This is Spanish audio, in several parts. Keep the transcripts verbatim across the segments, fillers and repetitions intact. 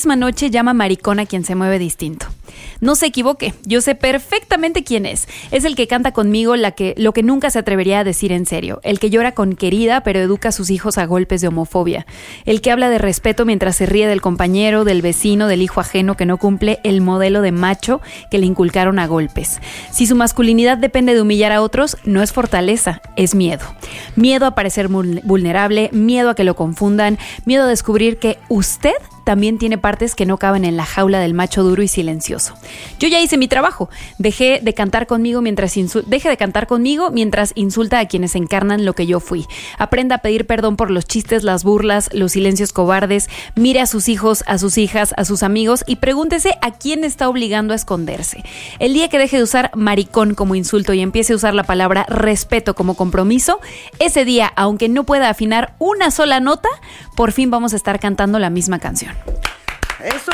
Misma noche llama maricón a quien se mueve distinto. No se equivoque, yo sé perfectamente quién es. Es el que canta conmigo la que, lo que nunca se atrevería a decir en serio. El que llora con querida, pero educa a sus hijos a golpes de homofobia. El que habla de respeto mientras se ríe del compañero, del vecino, del hijo ajeno que no cumple el modelo de macho que le inculcaron a golpes. Si su masculinidad depende de humillar a otros, no es fortaleza, es miedo. Miedo a parecer vulnerable, miedo a que lo confundan, miedo a descubrir que usted también tiene partes que no caben en la jaula del macho duro y silencioso. Yo ya hice mi trabajo. Dejé de cantar conmigo mientras insul- Deje de cantar conmigo mientras insulta a quienes encarnan lo que yo fui. Aprenda a pedir perdón por los chistes, las burlas, los silencios cobardes. Mire a sus hijos, a sus hijas, a sus amigos y pregúntese a quién está obligando a esconderse. El día que deje de usar maricón como insulto y empiece a usar la palabra respeto como compromiso, ese día, aunque no pueda afinar una sola nota, por fin vamos a estar cantando la misma canción. Eso.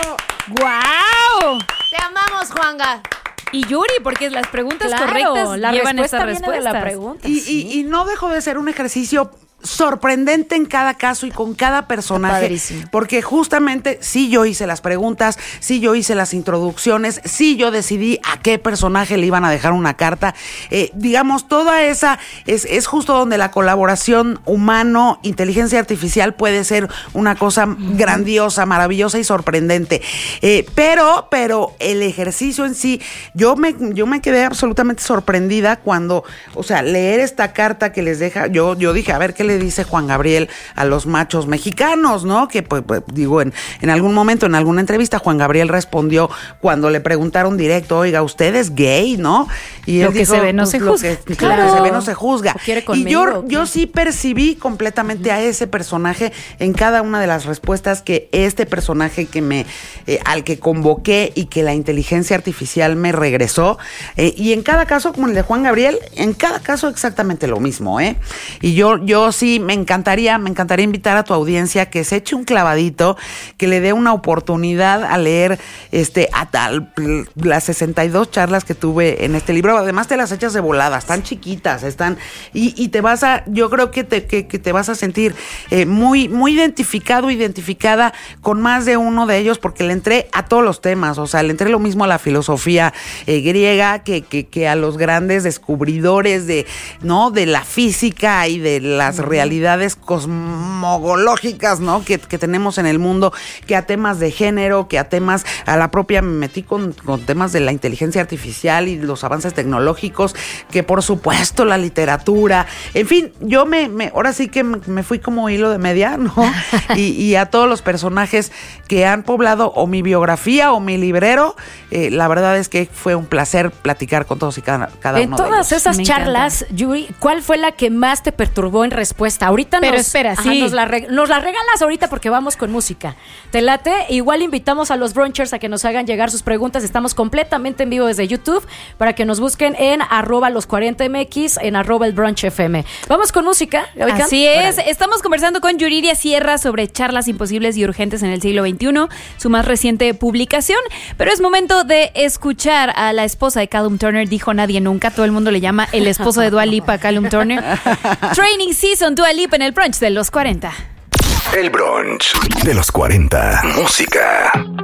¡Guau! Te amamos, Juanga. Y Yuri, porque las preguntas Claro, correctas la llevan respuesta estas viene de respuestas. la pregunta. Y, Sí. y, y no dejó de ser un ejercicio sorprendente en cada caso y con cada personaje, Padrísimo. porque justamente sí yo hice las preguntas, sí yo hice las introducciones, sí yo decidí a qué personaje le iban a dejar una carta, eh, digamos, toda esa es, es justo donde la colaboración humano-inteligencia artificial puede ser una cosa uh-huh. grandiosa, maravillosa y sorprendente, eh, pero, pero el ejercicio en sí, yo me, yo me quedé absolutamente sorprendida cuando, o sea, leer esta carta que les deja, yo, yo dije, a ver, ¿qué le dice Juan Gabriel a los machos mexicanos, no? Que pues, pues digo, en, en algún momento, en alguna entrevista, Juan Gabriel respondió cuando le preguntaron directo, oiga, usted es gay, ¿no? Y lo él que dijo, se ve no pues, se lo juzga. Que, Claro. Lo que se ve no se juzga. Y yo, yo sí percibí completamente a ese personaje en cada una de las respuestas que este personaje que me, eh, al que convoqué y que la inteligencia artificial me regresó, eh, y en cada caso, como el de Juan Gabriel, en cada caso exactamente lo mismo, ¿eh? Y yo, yo sí me encantaría, me encantaría invitar a tu audiencia que se eche un clavadito, que le dé una oportunidad a leer este a tal las sesenta y dos charlas que tuve en este libro. Además te las echas de volada, están chiquitas, están y, y te vas a, yo creo que te, que, que te vas a sentir eh, muy, muy identificado, identificada con más de uno de ellos, porque le entré a todos los temas, o sea, le entré lo mismo a la filosofía eh, griega que, que, que a los grandes descubridores de, ¿no? de la física y de las realidades cosmológicas, ¿no? Que, que tenemos en el mundo, que a temas de género, que a temas, a la propia me metí con, con temas de la inteligencia artificial y los avances tecnológicos, que por supuesto la literatura, en fin, yo me, me ahora sí que me, me fui como hilo de media, ¿no? Y, y a todos los personajes que han poblado o mi biografía o mi librero, eh, la verdad es que fue un placer platicar con todos y cada, cada en uno de ellos. En todas esas Me charlas, encanta. Yuri, ¿cuál fue la que más te perturbó en respuesta? Ahorita Pero nos, espera, ajá, sí. nos, la reg- nos la regalas ahorita porque vamos con música. ¿Te late? Igual invitamos a los brunchers a que nos hagan llegar sus preguntas. Estamos completamente en vivo desde YouTube para que nos busquen en arroba los cuarenta M X, en arroba el brunch F M. Vamos con música. ¿Oigan? Así es, Órale. estamos conversando con Yuriria Sierra sobre charlas imposibles y urgentes en el siglo veintiuno, su más reciente publicación, pero es momento de escuchar a la esposa de Callum Turner, dijo nadie nunca, todo el mundo le llama el esposo de Dua Lipa, Callum Turner. Training Season, Dua Lipa en el brunch de los cuarenta. El brunch de los cuarenta. Música.